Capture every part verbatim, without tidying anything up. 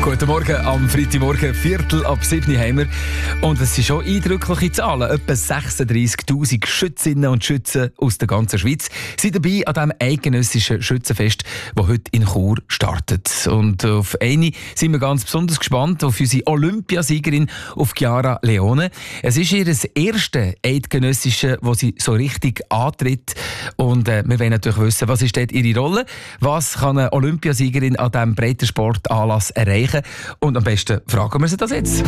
Guten Morgen, am Freitagmorgen, Viertel ab sieben haben wir. Und es sind schon eindrückliche Zahlen. Etwa sechsunddreissigtausend Schützinnen und Schützen aus der ganzen Schweiz sind dabei an diesem eidgenössischen Schützenfest, das heute in Chur startet. Und auf eine sind wir ganz besonders gespannt, auf unsere Olympiasiegerin, auf Chiara Leone. Es ist ihr erste eidgenössische, wo sie so richtig antritt. Und äh, wir wollen natürlich wissen, was ist dort ihre Rolle? Was kann eine Olympiasiegerin an diesem Breitensportanlass erreichen? Und am besten fragen wir sie das jetzt.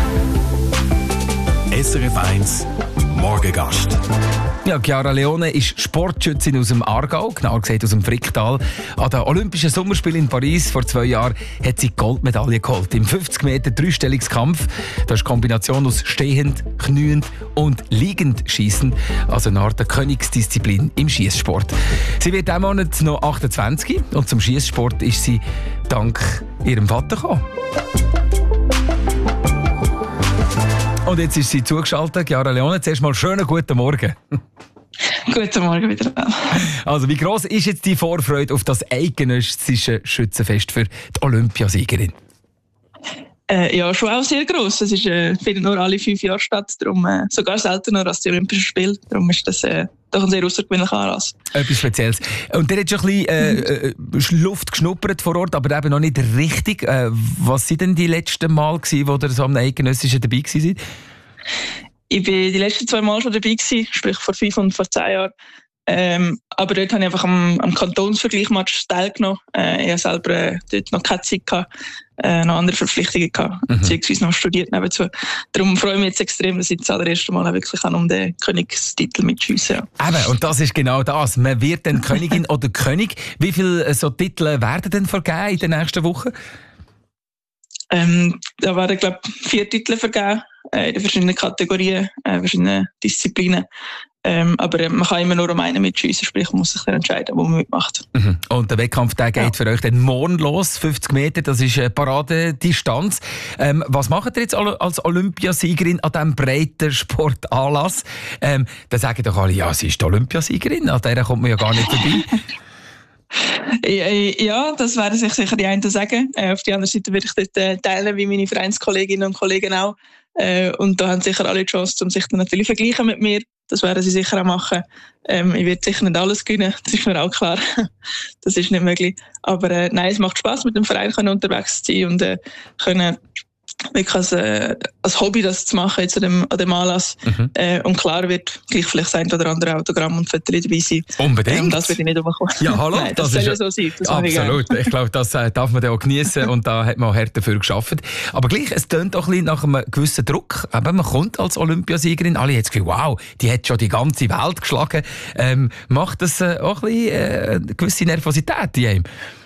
S R F eins Morgengast. Ja, Chiara Leone ist Sportschützin aus dem Aargau, genauer gesagt aus dem Fricktal. An den Olympischen Sommerspielen in Paris vor zwei Jahren hat sie die Goldmedaille geholt. Im fünfzig Meter Dreistellungskampf. Das ist die Kombination aus stehend, kniend und liegend schießen. Also eine Art Königsdisziplin im Schiesssport. Sie wird diesen Monat noch achtundzwanzig und zum Schiesssport ist sie dank ihrem Vater gekommen. Und jetzt ist sie zugeschaltet, Chiara Leone. Zuerst mal schönen guten Morgen. Guten Morgen wieder. Also, wie gross ist jetzt die Vorfreude auf das eidgenössische Schützenfest für die Olympiasiegerin? Äh, ja, schon auch sehr gross. Es ist, äh, findet nur alle fünf Jahre statt, darum, äh, sogar seltener als die Olympischen Spiele. Darum ist das äh, doch ein sehr außergewöhnlicher Anlass. Etwas Spezielles. Und der hat schon ein bisschen äh, Luft geschnuppert vor Ort, aber eben noch nicht richtig. Äh, was waren denn die letzten Mal, gewesen, wo ihr so am eidgenössischen dabei gewesen seid? Ich war die letzten zwei Mal schon dabei gewesen, sprich vor fünf und vor zehn Jahren. Ähm, aber dort habe ich einfach am, am Kantonsvergleichmatch teilgenommen. Äh, ich habe selber äh, dort noch keine Zeit gehabt, äh, noch andere Verpflichtungen gehabt, mhm. beziehungsweise noch studiert nebenzu. Darum freue ich mich jetzt extrem, dass ich das allererste Mal wirklich um den Königstitel mitschiessen kann. Eben, und das ist genau das. Man wird dann Königin oder König. Wie viele so Titel werden denn vergeben in den nächsten Wochen? Ähm, da werden, glaube ich, vier Titel vergeben, äh, in verschiedenen Kategorien, äh, verschiedenen Disziplinen. Ähm, aber äh, man kann immer nur um einen mitschiessen, sprich man muss sich dann entscheiden, wo man mitmacht. Mhm. Und der Wettkampf der geht ja. für euch dann morgen los, fünfzig Meter, das ist eine Paradedistanz. Ähm, was macht ihr jetzt als Olympiasiegerin an diesem breiten Sportanlass? Ähm, dann sagen doch alle, ja, sie ist die Olympiasiegerin, an der kommt man ja gar nicht vorbei. Ja, das werden sich sicher die einen sagen. Äh, auf der anderen Seite würde ich dort äh, teilen, wie meine Vereinskolleginnen und Kollegen auch. Äh, und da haben sicher alle die Chance, um sich dann natürlich zu vergleichen mit mir. Das werden sie sicher auch machen. Ähm, ich werde sicher nicht alles gewinnen, das ist mir auch klar. Das ist nicht möglich. Aber äh, nein, es macht Spass, mit dem Verein können unterwegs zu sein und äh, können wirklich als, äh, als Hobby das zu machen jetzt an dem, an dem Anlass. Mhm. Äh, und klar wird gleich vielleicht ein oder andere Autogramm und Fotos dabei sein. Unbedingt. Ähm, das wird ich nicht umkommen. Ja, hallo. Nein, das, das soll ja so sein. Das absolut. Ich, ich glaube, das äh, darf man dann auch genießen und da hat man auch hart dafür gearbeitet. Aber gleich, es tönt auch ein bisschen nach einem gewissen Druck. Eben, man kommt als Olympiasiegerin, alle haben das Gefühl, wow, die hat schon die ganze Welt geschlagen. Ähm, macht das äh, auch ein bisschen äh, eine gewisse Nervosität in einem?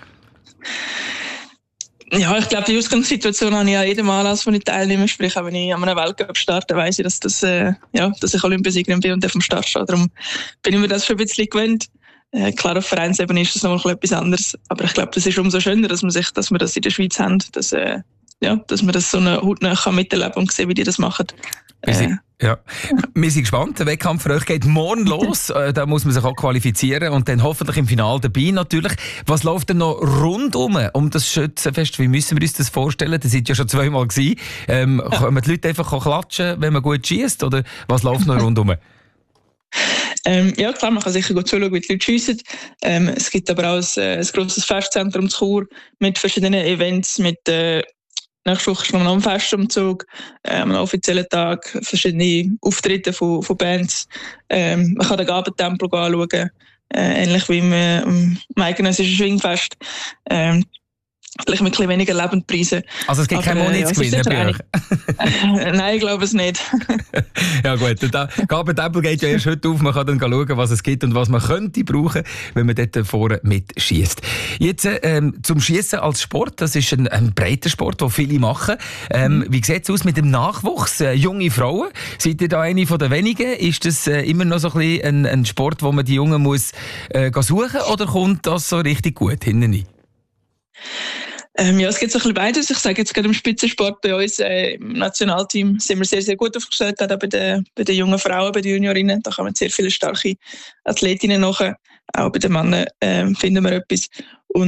Ja, ich glaube, die Ausgangssituation habe ich an jedem Anlass, wo ich teilnehme. Sprich, wenn ich an einem Weltcup starte, weiss ich, dass, das, äh, ja, dass ich Olympiasiegerin bin und auf dem Start stehe. Darum bin ich mir das schon ein bisschen gewöhnt. Äh, klar, auf Vereinsebene ist das noch mal etwas anderes. Aber ich glaube, das ist umso schöner, dass, man sich, dass wir das in der Schweiz haben. Dass, äh, ja, dass man das so eine hautnah miterleben kann und sehen, wie die das machen. Äh, ja. Wir sind gespannt. Der Wettkampf für euch geht morgen los. Da muss man sich auch qualifizieren und dann hoffentlich im Finale dabei natürlich. Was läuft denn noch rundum um das Schützenfest? Wie müssen wir uns das vorstellen? Das sind ja schon zweimal gewesen. Ähm, ja. Können die Leute einfach klatschen, wenn man gut schießt? Oder was läuft noch rundum? Ähm, ja, klar, man kann sicher gut zuschauen, wie die Leute schiessen. Ähm, es gibt aber auch ein, ein grosses Festzentrum zu Chur mit verschiedenen Events, mit äh, nächste Woche ist noch ein Festumzug, äh, einen offiziellen Tag, verschiedene Auftritte von, von Bands. Ähm, man kann den Gabentempel anschauen, äh, ähnlich wie im, im eidgenössischen Schwingfest. Ähm, vielleicht mit ein bisschen weniger Lebendpreisen. Also es gibt keine Monatsgewinne bei euch? Nein, ich glaube es nicht. Ja gut, der Gabentempel geht ja erst heute auf. Man kann dann schauen, was es gibt und was man könnte brauchen, wenn man dort vorne mitschießt. Jetzt ähm, zum Schießen als Sport. Das ist ein, ein breiter Sport, den viele machen. Ähm, wie sieht es aus mit dem Nachwuchs? Äh, junge Frauen, seid ihr da eine von den wenigen? Ist das äh, immer noch so ein, bisschen ein, ein Sport, wo man die Jungen muss äh, suchen oder kommt das so richtig gut hinten rein? Ähm, ja, es gibt so ein bisschen beides. Ich sage jetzt gerade im Spitzensport bei uns, äh, im Nationalteam, sind wir sehr, sehr gut aufgestellt, gerade auch bei den, bei den jungen Frauen, bei den Juniorinnen. Da kommen sehr viele starke Athletinnen nachher. Auch bei den Männern äh, finden wir etwas. Und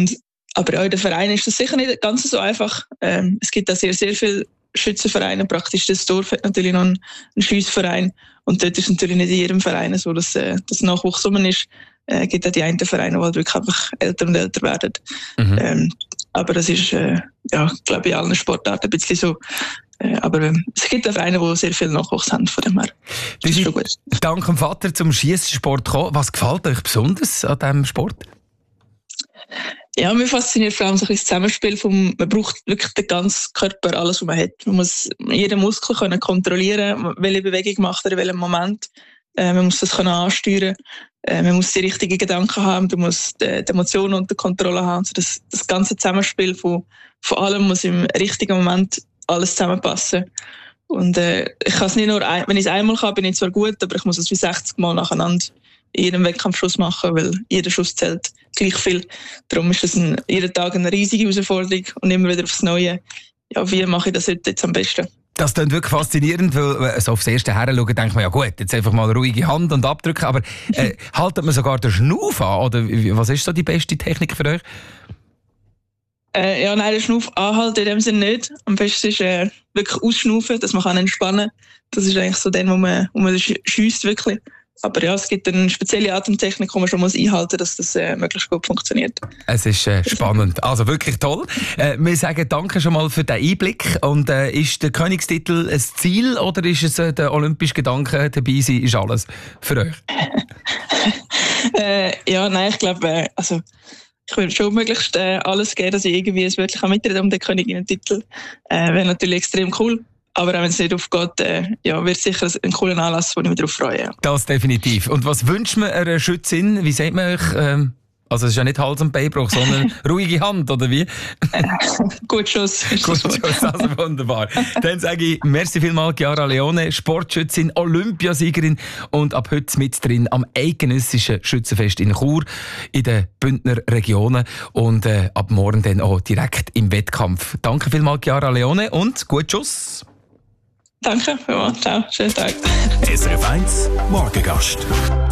aber ja, in den Vereinen ist das sicher nicht ganz so einfach. Ähm, es gibt auch sehr, sehr viele Schützenvereine. Praktisch das Dorf hat natürlich noch einen, einen Schiessverein. Und dort ist natürlich nicht in jedem Verein so, dass äh, das Nachwuchs rum ist. Es äh, gibt auch die einen Vereine, die halt wirklich einfach älter und älter werden. Mhm. Ähm, aber das ist, äh, ja, glaube ich, in allen Sportarten ein bisschen so. Äh, aber äh, es gibt auch Vereine, die sehr viel Nachwuchs haben, von dem her. Das ist schon gut. Dank dem Vater zum Schiesssport gekommen. Was gefällt euch besonders an diesem Sport? Ja, mir fasziniert vor allem so ein das Zusammenspiel vom, man braucht wirklich den ganzen Körper, alles, was man hat. Man muss jeden Muskel können kontrollieren, welche Bewegung macht er in welchem Moment. Äh, man muss das können ansteuern. Äh, man muss die richtigen Gedanken haben, man muss die, die Emotionen unter Kontrolle haben. Also das, das ganze Zusammenspiel von, von allem muss im richtigen Moment alles zusammenpassen. Und äh, ich kann es nicht nur, ein, wenn ich es einmal kann, bin ich zwar gut, aber ich muss es wie sechzig Mal nacheinander in jedem Wettkampfschuss machen, weil jeder Schuss zählt gleich viel. Darum ist das ein, jeden Tag eine riesige Herausforderung und immer wieder aufs Neue. Ja, wie mache ich das heute jetzt am besten? Das klingt wirklich faszinierend, weil so aufs erste Heranschauen denkt man, ja gut, jetzt einfach mal ruhige Hand und abdrücken, aber äh, haltet man sogar den Schnuff an? Oder was ist so die beste Technik für euch? Äh, ja, nein, den Schnuff anhalten in dem Sinne nicht. Am besten ist äh, wirklich ausschnaufen, dass man kann entspannen kann. Das ist eigentlich so der, wo man, wo man schiesst wirklich. Aber ja, es gibt eine spezielle Atemtechnik, die man schon muss einhalten muss, dass das äh, möglichst gut funktioniert. Es ist äh, spannend. Also wirklich toll. Äh, wir sagen danke schon mal für den Einblick. Und äh, ist der Königstitel ein Ziel oder ist es äh, der olympische Gedanke, dabei sein, ist alles für euch? äh, ja, nein, ich glaube, äh, also ich würde schon möglichst äh, alles geben, dass ich irgendwie es wirklich mitreden um den Königinnen-Titel. Äh, wäre natürlich extrem cool. Aber auch wenn es nicht aufgeht, äh, ja, wird es sicher ein cooler Anlass, wo ich mich darauf freue. Ja. Das definitiv. Und was wünscht man einer Schützin? Wie sagt man euch? Ähm, also es ist ja nicht Hals- und Beinbruch, sondern ruhige Hand, oder wie? Äh, gut Schuss. Gut Schuss, also wunderbar. Dann sage ich, merci vielmals, Chiara Leone, Sportschützin, Olympiasiegerin und ab heute mit drin am eidgenössischen Schützenfest in Chur in den Bündner Regionen und äh, ab morgen dann auch direkt im Wettkampf. Danke vielmals, Chiara Leone, und gut Schuss. Danke, ja, ciao, schönen Tag. S R F eins Morgengast.